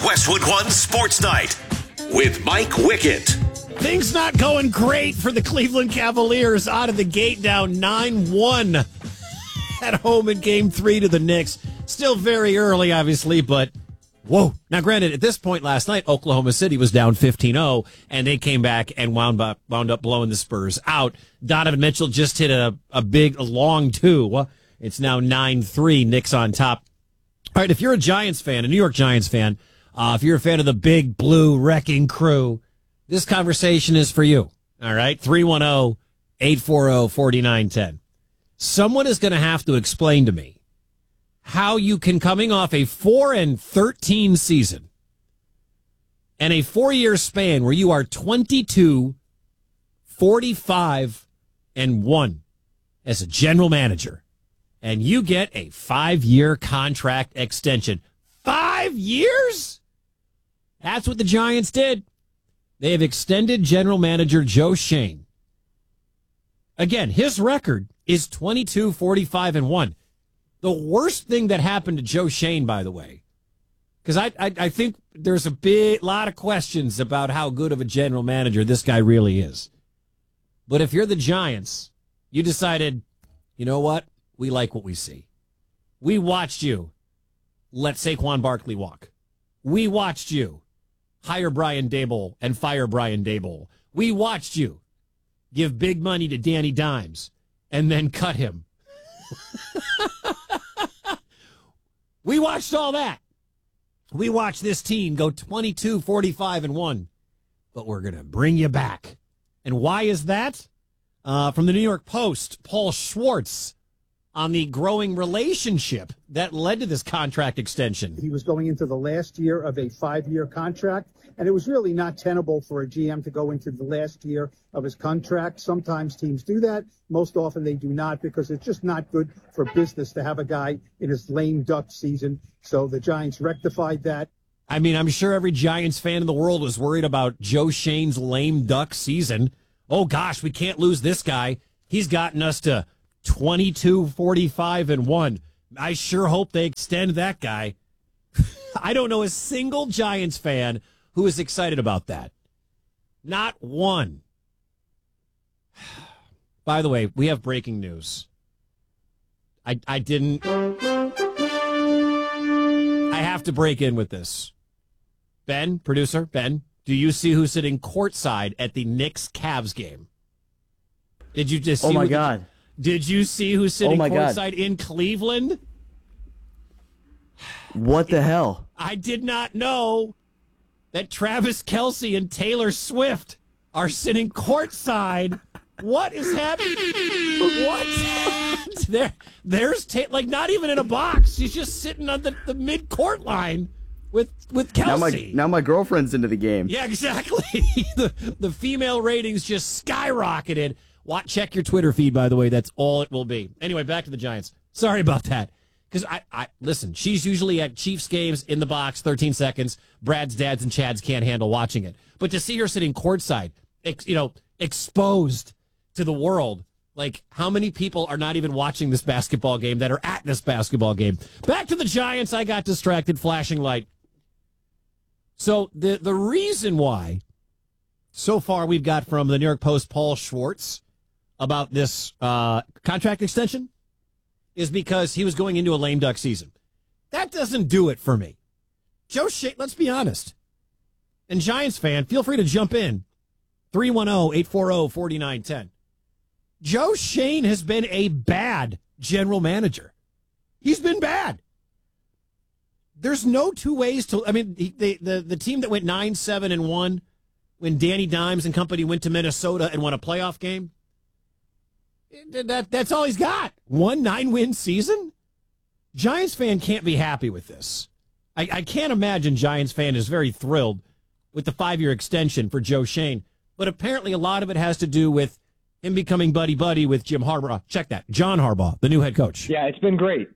Westwood One Sports Night with Mike Wickett. Things not going great for the Cleveland Cavaliers out of the gate, down 9-1 at home in Game 3 to the Knicks. Still very early, obviously, but whoa. Now, granted, at this point last night, Oklahoma City was down 15-0, and they came back and wound up blowing the Spurs out. Donovan Mitchell just hit a long two. It's now 9-3, Knicks on top. All right, if you're a Giants fan, a New York Giants fan, if you're a fan of the Big Blue Wrecking Crew, this conversation is for you. All right, 310-840-4910. Someone is going to have to explain to me how you can, coming off a 4-13 season and a 4-year span where you are 22, 45-1 as a general manager, and you get a 5-year contract extension. 5 years? That's what the Giants did. They have extended general manager Joe Schoen. Again, his record is 22, 45-1. The worst thing that happened to Joe Schoen, by the way, because I think there's a lot of questions about how good of a general manager this guy really is. But if you're the Giants, you decided, you know what? We like what we see. We watched you let Saquon Barkley walk. We watched you hire Brian Daboll and fire Brian Daboll. We watched you give big money to Danny Dimes and then cut him. We watched all that. We watched this team go 22, 45-1. But we're going to bring you back. And why is that? From the New York Post, Paul Schwartz on the growing relationship that led to this contract extension. He was going into the last year of a 5-year contract, and it was really not tenable for a GM to go into the last year of his contract. Sometimes teams do that. Most often they do not, because it's just not good for business to have a guy in his lame duck season. So the Giants rectified that. I mean, I'm sure every Giants fan in the world was worried about Joe Schoen's lame duck season. Oh, gosh, we can't lose this guy. He's gotten us to 22, 45-1. I sure hope they extend that guy. I don't know a single Giants fan who is excited about that. Not one. By the way, we have breaking news. I have to break in with this. Ben, producer, Ben, do you see who's sitting courtside at the Knicks-Cavs game? Did you just see? Oh, my God. Did you see who's sitting courtside in Cleveland? What the hell? I did not know that Travis Kelce and Taylor Swift are sitting courtside. What is happening? What? There's like not even in a box. She's just sitting on the mid-court line with Kelce. Now my girlfriend's into the game. Yeah, exactly. The female ratings just skyrocketed. Check your Twitter feed, by the way. That's all it will be. Anyway, back to the Giants. Sorry about that. Because listen, she's usually at Chiefs games in the box, 13 seconds. Brad's dads and Chads can't handle watching it. But to see her sitting courtside, exposed to the world, like how many people are not even watching this basketball game that are at this basketball game? Back to the Giants. I got distracted, flashing light. So the reason why so far we've got from the New York Post, Paul Schwartz, about this contract extension is because he was going into a lame duck season. That doesn't do it for me. Joe Schoen, let's be honest. And Giants fan, feel free to jump in. 310-840-4910. Joe Schoen has been a bad general manager. He's been bad. There's no two ways to. I mean, the team that went 9-7-1 when Danny Dimes and company went to Minnesota and won a playoff game. That's all he's got. 1 9-win season? Giants fan can't be happy with this. I can't imagine Giants fan is very thrilled with the 5-year extension for Joe Schoen. But apparently a lot of it has to do with him becoming buddy-buddy with Jim Harbaugh. Check that. John Harbaugh, the new head coach. Yeah, it's been great.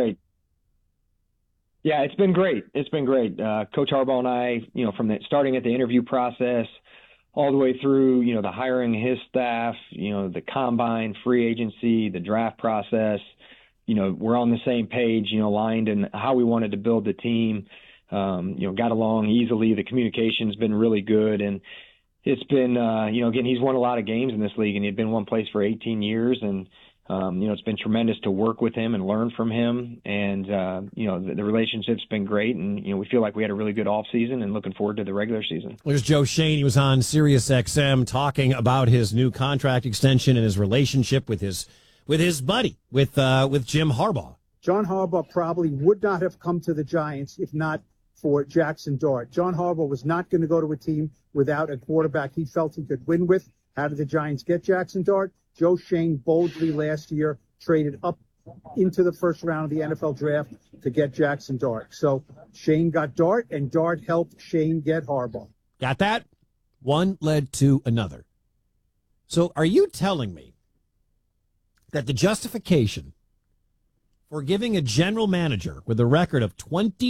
Yeah, it's been great. Coach Harbaugh and I, from starting at the interview process all the way through, the hiring of his staff, the combine, free agency, the draft process, we're on the same page, aligned in how we wanted to build the team. got along easily. The communication's been really good, and it's been, again, he's won a lot of games in this league, and he'd been one place for 18 years, and it's been tremendous to work with him and learn from him. And, the relationship's been great. And, we feel like we had a really good offseason and looking forward to the regular season. There's Joe Schoen. He was on Sirius XM talking about his new contract extension and his relationship with his buddy, with Jim Harbaugh. John Harbaugh probably would not have come to the Giants if not for Jackson Dart. John Harbaugh was not going to go to a team without a quarterback he felt he could win with. How did the Giants get Jackson Dart? Joe Schoen boldly last year traded up into the first round of the NFL draft to get Jackson Dart. So Schoen got Dart, and Dart helped Schoen get Harbaugh. Got that? One led to another. So are you telling me that the justification for giving a general manager with a record of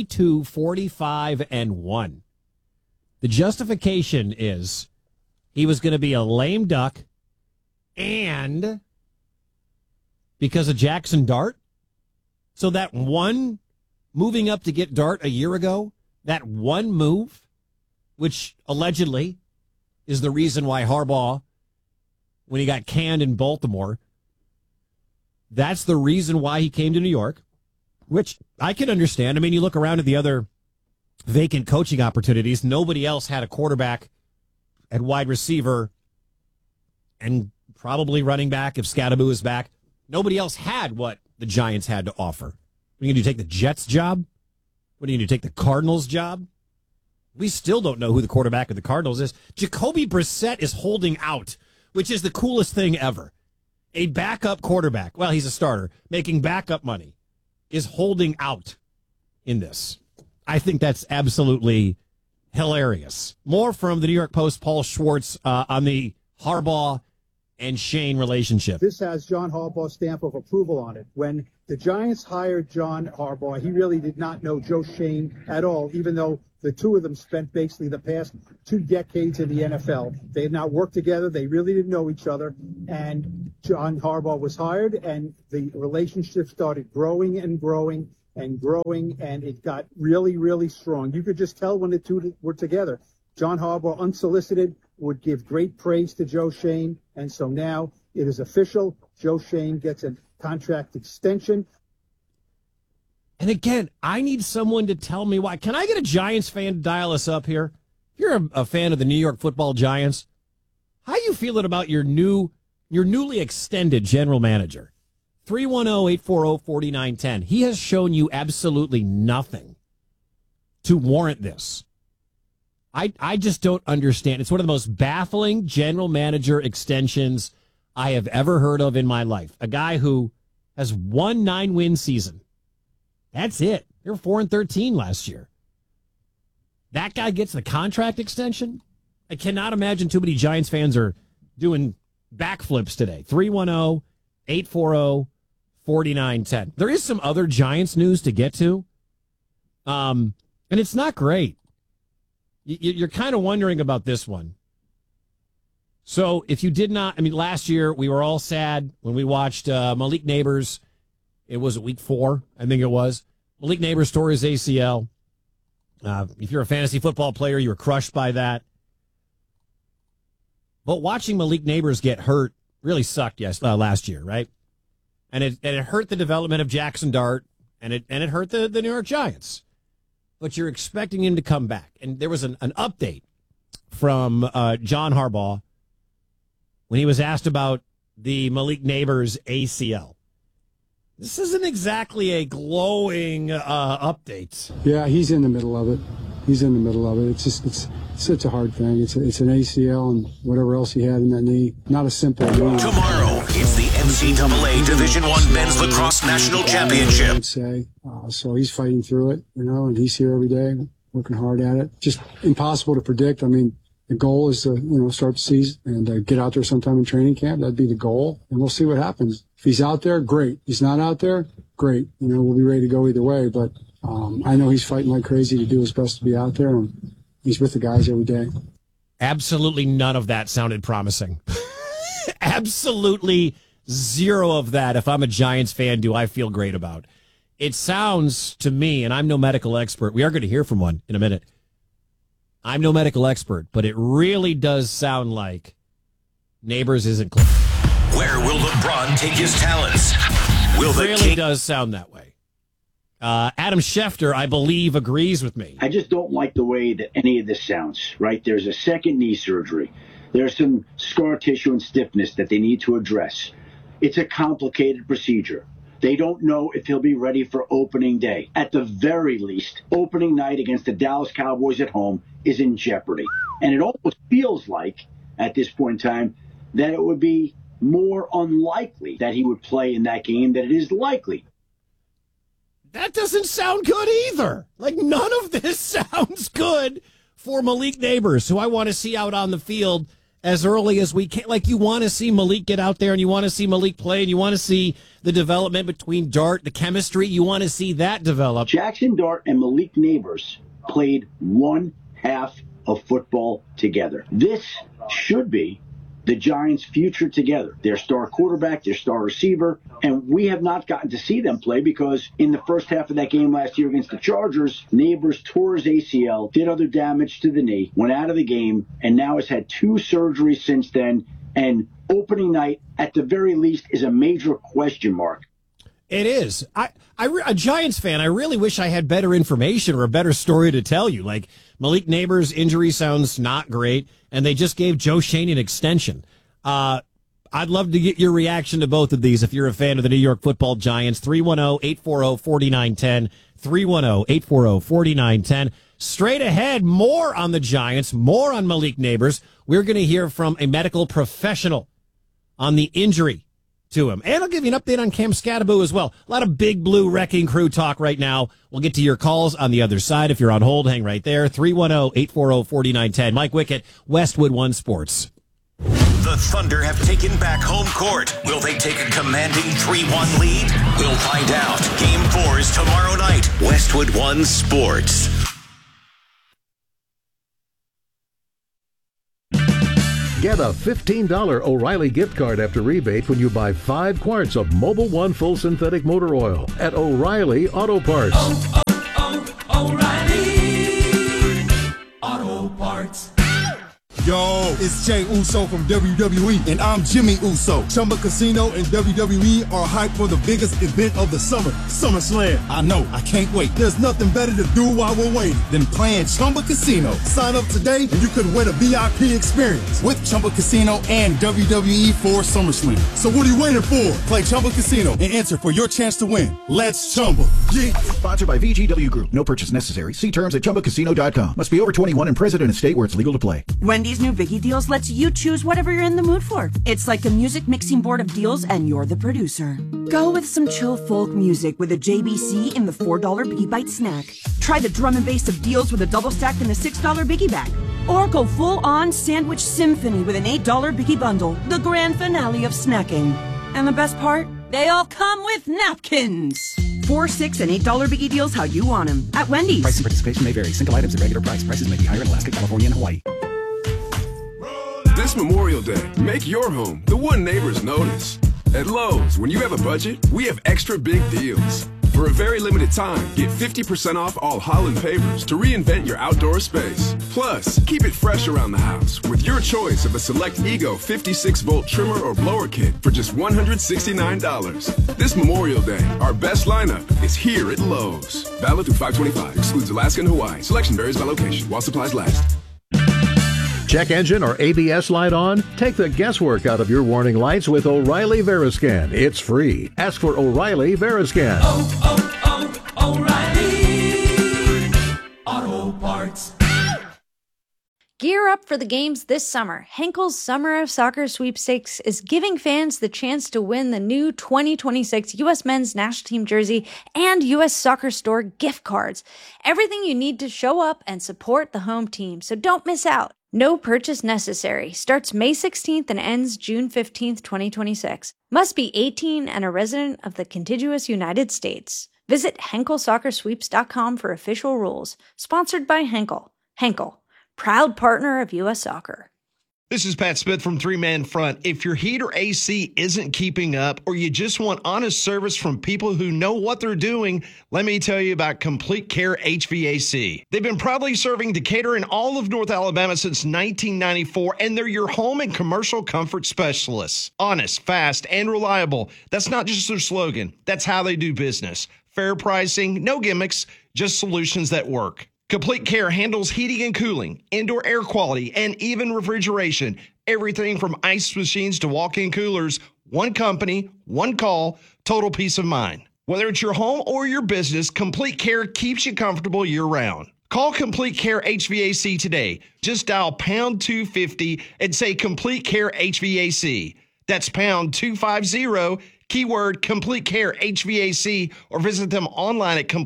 22-45-1, the justification is he was going to be a lame duck, and because of Jackson Dart? So that one moving up to get Dart a year ago, that one move, which allegedly is the reason why Harbaugh, when he got canned in Baltimore, that's the reason why he came to New York, which I can understand. I mean, you look around at the other vacant coaching opportunities. Nobody else had a quarterback at wide receiver and probably running back if Scadaboo is back. Nobody else had what the Giants had to offer. What are you going to do, take the Jets job? What are you going to do, take the Cardinals job? We still don't know who the quarterback of the Cardinals is. Jacoby Brissett is holding out, which is the coolest thing ever. A backup quarterback, well, he's a starter, making backup money, is holding out in this. I think that's absolutely hilarious. More from the New York Post, Paul Schwartz, on the Harbaugh and Schoen relationship. This has John Harbaugh's stamp of approval on it. When the Giants hired John Harbaugh, he really did not know Joe Schoen at all, even though the two of them spent basically the past 2 decades in the NFL. They had not worked together. They really didn't know each other. And John Harbaugh was hired, and the relationship started growing and growing and growing, and it got really, really strong. You could just tell when the two were together. John Harbaugh, unsolicited, would give great praise to Joe Schoen, and so now it is official. Joe Schoen gets a contract extension. And again, I need someone to tell me why. Can I get a Giants fan to dial us up here? If you're a fan of the New York Football Giants, how you feeling about your newly extended general manager? 310-840-4910. He has shown you absolutely nothing to warrant this. I just don't understand. It's one of the most baffling general manager extensions I have ever heard of in my life. A guy who has one 9-win season. That's it. They were 4-13 last year. That guy gets the contract extension? I cannot imagine too many Giants fans are doing backflips today. 310-840-4910. There is some other Giants news to get to. And it's not great. You're kind of wondering about this one. So if you did not, last year we were all sad when we watched Malik Neighbors. It was week 4, I think it was. Malik Neighbors tore his ACL. If you're a fantasy football player, you were crushed by that. But watching Malik Neighbors get hurt really sucked last year, right? And it hurt the development of Jackson Dart, and it hurt the New York Giants. But you're expecting him to come back. And there was an update from John Harbaugh when he was asked about the Malik Neighbors ACL. This isn't exactly a glowing update. Yeah, he's in the middle of it. It's such a hard thing. It's an ACL and whatever else he had in that knee. Not a simple knee. Tomorrow, it's the NCAA Division I Men's Lacrosse National Championship. I'd say. So he's fighting through it, and he's here every day, working hard at it. Just impossible to predict. The goal is to, start the season and get out there sometime in training camp. That'd be the goal, and we'll see what happens. If he's out there, great. If he's not out there, great. We'll be ready to go either way. But I know he's fighting like crazy to do his best to be out there, and he's with the guys every day. Absolutely none of that sounded promising. Absolutely zero of that, if I'm a Giants fan, do I feel great about. It sounds to me, and I'm no medical expert. We are going to hear from one in a minute. I'm no medical expert, but it really does sound like Neighbors isn't close. Where will LeBron take his talents? Will the really does sound that way. Adam Schefter, I believe, agrees with me. I just don't like the way that any of this sounds, right? There's a second knee surgery. There's some scar tissue and stiffness that they need to address. It's a complicated procedure. They don't know if he'll be ready for opening day. At the very least, opening night against the Dallas Cowboys at home is in jeopardy. And it almost feels like, at this point in time, that it would be more unlikely that he would play in that game than it is likely. That doesn't sound good either. Like, none of this sounds good for Malik Neighbors, who I want to see out on the field as early as we can. Like, you want to see Malik get out there, and you want to see Malik play, and you want to see the development between Dart, the chemistry. You want to see that develop. Jackson Dart and Malik Neighbors played one half of football together. This should be the Giants' future together. Their star quarterback, their star receiver, and we have not gotten to see them play because in the first half of that game last year against the Chargers, Neighbors tore his ACL, did other damage to the knee, went out of the game, and now has had 2 surgeries since then, and opening night, at the very least, is a major question mark. It is. A Giants fan, I really wish I had better information or a better story to tell you. Like, Malik Neighbors' injury sounds not great, and they just gave Joe Schoen an extension. I'd love to get your reaction to both of these if you're a fan of the New York Football Giants. 310-840-4910. 310-840-4910. Straight ahead, more on the Giants, more on Malik Neighbors. We're going to hear from a medical professional on the injury to him. And I'll give you an update on Cam Scatterbo as well. A lot of Big Blue Wrecking Crew talk right now. We'll get to your calls on the other side. If you're on hold, hang right there. 310-840-4910. Mike Wickett, Westwood One Sports. The Thunder have taken back home court. Will they take a commanding 3-1 lead? We'll find out. Game 4 is tomorrow night. Westwood One Sports. Get a $15 O'Reilly gift card after rebate when you buy 5 quarts of Mobil 1 full synthetic motor oil at O'Reilly Auto Parts. O'Reilly Auto Parts. Yo, it's Jay Uso from WWE, and I'm Jimmy Uso. Chumba Casino and WWE are hyped for the biggest event of the summer, SummerSlam. I know, I can't wait. There's nothing better to do while we're waiting than playing Chumba Casino. Sign up today and you could win a VIP experience with Chumba Casino and WWE for SummerSlam. So what are you waiting for? Play Chumba Casino and enter for your chance to win. Let's Chumba. Yeah. Sponsored by VGW Group. No purchase necessary. See terms at ChumbaCasino.com. Must be over 21 and present in a state where it's legal to play. Wendy's new Biggie Deals lets you choose whatever you're in the mood for. It's like a music mixing board of deals, and you're the producer. Go with some chill folk music with a JBC in the $4 Biggie Bite snack. Try the drum and bass of deals with a double stack in the $6 Biggie Bag. Or go full-on sandwich symphony with an $8 Biggie Bundle, the grand finale of snacking. And the best part? They all come with napkins. $4, $6, and $8 Biggie Deals how you want them. At Wendy's. Price and participation may vary. Single items at regular price. Prices may be higher in Alaska, California, and Hawaii. This Memorial Day, make your home the one neighbors notice. At Lowe's, when you have a budget, we have extra big deals. For a very limited time, get 50% off all Holland pavers to reinvent your outdoor space. Plus, keep it fresh around the house with your choice of a select Ego 56-volt trimmer or blower kit for just $169. This Memorial Day, our best lineup is here at Lowe's. Valid through 5/25. Excludes Alaska and Hawaii. Selection varies by location while supplies last. Check engine or ABS light on? Take the guesswork out of your warning lights with O'Reilly Veriscan. It's free. Ask for O'Reilly Veriscan. O'Reilly Auto Parts. Gear up for the games this summer. Henkel's Summer of Soccer Sweepstakes is giving fans the chance to win the new 2026 U.S. Men's National Team jersey and U.S. Soccer Store gift cards. Everything you need to show up and support the home team, so don't miss out. No purchase necessary. Starts May 16th and ends June 15th, 2026. Must be 18 and a resident of the contiguous United States. Visit HenkelSoccerSweeps.com for official rules. Sponsored by Henkel. Henkel, proud partner of U.S. Soccer. This is Pat Smith from Three Man Front. If your heat or AC isn't keeping up, or you just want honest service from people who know what they're doing, let me tell you about Complete Care HVAC. They've been proudly serving Decatur and all of North Alabama since 1994, and they're your home and commercial comfort specialists. Honest, fast, and reliable. That's not just their slogan. That's how they do business. Fair pricing, no gimmicks, just solutions that work. Complete Care handles heating and cooling, indoor air quality, and even refrigeration. Everything from ice machines to walk-in coolers. One company, one call, total peace of mind. Whether it's your home or your business, Complete Care keeps you comfortable year-round. Call Complete Care HVAC today. Just dial pound 250 and say Complete Care HVAC. That's pound 250, keyword Complete Care HVAC, or visit them online at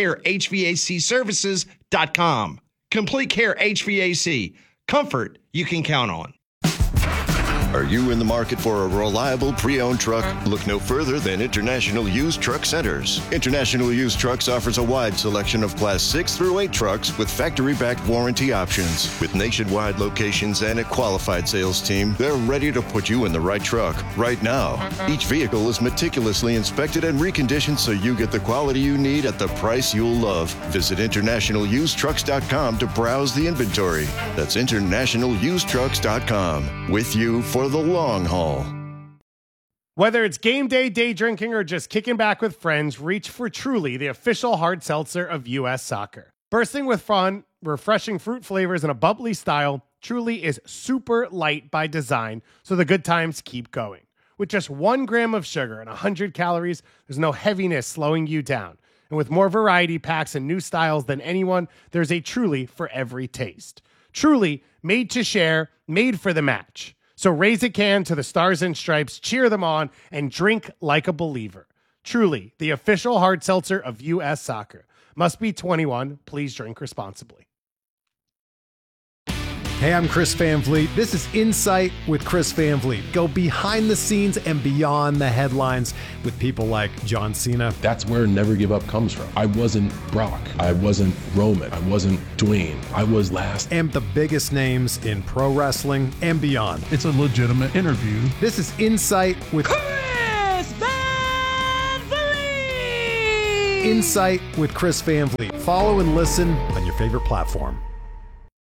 CompleteCareHVACServices.com. Complete Care HVAC. Comfort you can count on. Are you in the market for a reliable pre-owned truck? Look no further than International Used Truck Centers. International Used Trucks offers a wide selection of Class 6 through 8 trucks with factory-backed warranty options. With nationwide locations and a qualified sales team, they're ready to put you in the right truck right now. Each vehicle is meticulously inspected and reconditioned so you get the quality you need at the price you'll love. Visit InternationalUsedTrucks.com to browse the inventory. That's InternationalUsedTrucks.com. With you for the long haul. Whether it's game day, day drinking, or just kicking back with friends, reach for Truly, the official hard seltzer of U.S. Soccer. Bursting with fun, refreshing fruit flavors, and a bubbly style, Truly is super light by design, so the good times keep going. With just 1 gram of sugar and 100 calories, there's no heaviness slowing you down. And with more variety packs and new styles than anyone, there's a Truly for every taste. Truly, made to share, made for the match. So raise a can to the Stars and Stripes, cheer them on, and drink like a believer. Truly, the official hard seltzer of U.S. Soccer. Must be 21. Please drink responsibly. Hey, I'm Chris Van Vliet. This is Insight with Chris Van Vliet. Go behind the scenes and beyond the headlines with people like John Cena. That's where Never Give Up comes from. I wasn't Brock. I wasn't Roman. I wasn't Dwayne. I was last. And the biggest names in pro wrestling and beyond. It's a legitimate interview. This is Insight with Chris Van Vliet! Insight with Chris Van Vliet. Follow and listen on your favorite platform.